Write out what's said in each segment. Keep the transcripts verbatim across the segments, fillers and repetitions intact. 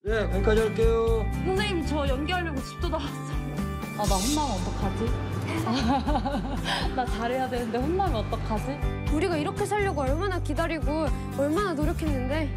네, 여기까지 할게요. 선생님, 저 연기하려고 집도 나왔어요. 아, 나 혼나면 어떡하지? 나 잘해야 되는데 혼나면 어떡하지? 우리가 이렇게 살려고 얼마나 기다리고 얼마나 노력했는데.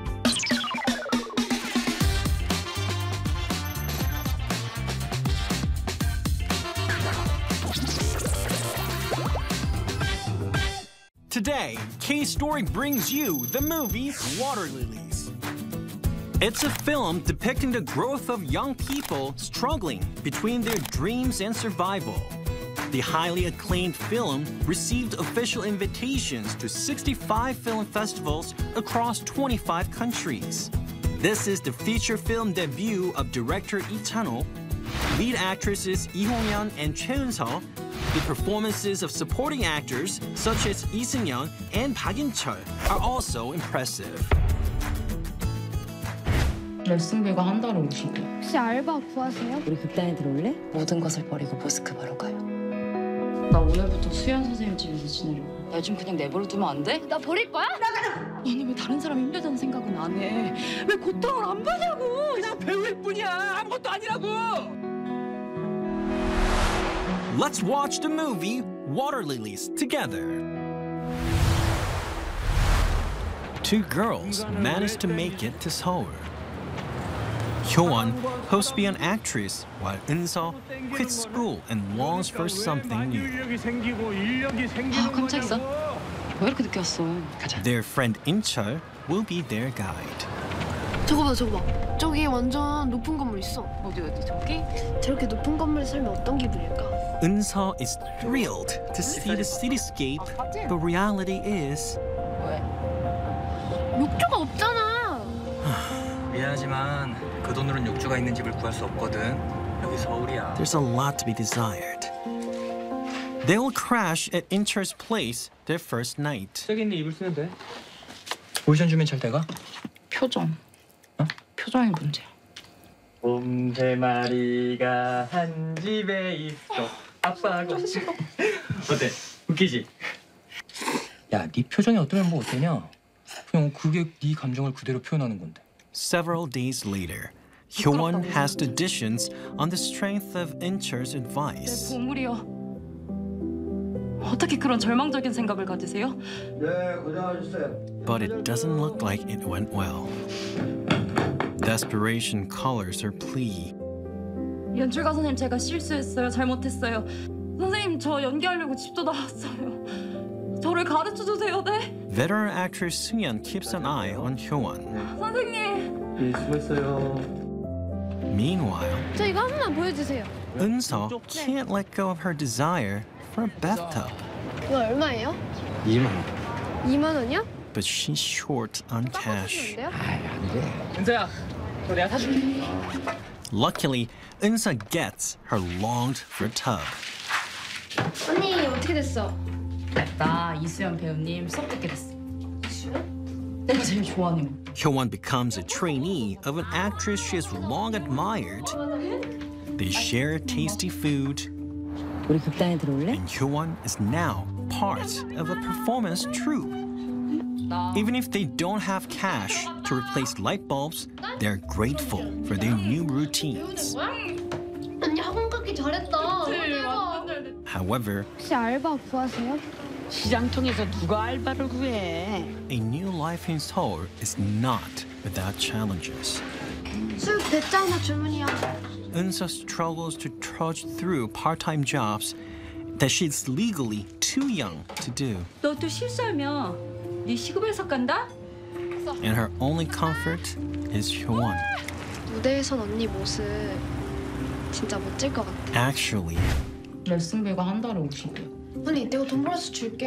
Today, K-Story brings you the movie Water Lilies. It's a film depicting the growth of young people struggling between their dreams and survival. The highly acclaimed film received official invitations to sixty-five film festivals across twenty-five countries. This is the feature film debut of director Lee Chan-ho, lead actresses Lee Hong-yeon and Choi Eun-seo. The performances of supporting actors such as Lee Seung-yeon and Park In-chul are also impressive. 레슨비가 한 달에 오십이야. 혹시 알바 구하세요? 우리 극단에 들어올래? 모든 것을 버리고 모스크바로 가요. 나 오늘부터 수연 선생님 집에서 지내려고. 나 좀 그냥 내버려 두면 안 돼? 나 버릴 거야? 아니 왜 다른 사람 힘들다는 생각은 안 해? 왜 고통을 안 받냐고? 그냥 배우일 뿐이야. 아무것도 아니라고. Let's watch the movie Water Lilies together. Two girls manage to make it to Seoul. Hyo-won hopes to be an actress, while Eun-seo quits school and longs for something new. 아 깜짝이야. 왜 이렇게 늦게 왔어? 가자. Their friend In-chul will be their guide. 저거 봐, 저거 봐. 저기 완전 높은 건물 있어. 어디 어디 저기? 저렇게 높은 건물에 살면 어떤 기분일까? Eun-seo is thrilled to see the cityscape, but reality is 왜? 욕조가 없잖아. 미안하지만 그 돈으로는 욕조가 있는 집을 구할 수 없거든. 여기 서울이야. there's a lot to be desired. They will crash at In-chul's place their first night. 저기 있는 이불 쓰면 돼. 오션 주면 잘 돼가? 표정. 어? 표정이 문제야. 곰 세 마리가 한 집에 있어. 아빠가 어때? 웃기지? 야, 네 표정이 어떠면 뭐 어떠냐? 그냥 그게 네 감정을 그대로 표현하는 건데. Several days later, Hyo-won has auditions on the strength of In-chul's 내 advice. 보물이요. 어떻게 그런 절망적인 생각을 가지세요? 네, 고생하셨어요. But it doesn't look like it went well. Desperation colors her plea. 연출가 선생님, 제가 실수했어요. 잘못했어요. 선생님, 저 연기하려고 집도 나왔어요. 저를 가르쳐주세요, 네? Veteran actress Seung-yeon keeps an eye on Hyo-won. 선생님. 네, 수고했어요. Meanwhile, 저 이거 한 번만 보여주세요. Eun-seo can't let go of her desire for a bathtub. 이거 얼마예요? 이만 원. 이만 원이요? But she's short on cash. 깎아주시면 은서야, 저 내가 사줄게. Luckily, Eun-seo gets her longed-for tub. 언니 어떻게 됐어? 나 이수연 배우님 수업 듣게 됐어. 내가 제일 좋아하는 거. Hyo-won becomes a trainee of an actress she has long admired. They share tasty food, 우리 극단에 들어올래? and Hyo-won is now part of a performance troupe. Even if they don't have cash to replace light bulbs, they're grateful for their new routines. 언니 학원 가기 잘했다. However, 혹시 알바 구하세요? 시장 통해서 누가 알바를 구해? a new life in Seoul is not without challenges. 술 됐잖아 주문이야. Eun-seo struggles to trudge through part-time jobs that she's legally too young to do. 너 또 실수하면 네 시급에서 간다? And her only comfort is Hyo-won. 무대에선 언니 모습 진짜 멋질 것 같아. Actually, 레슨비가 한 달에 오십이야. 언니 내가 돈 벌어서 줄게.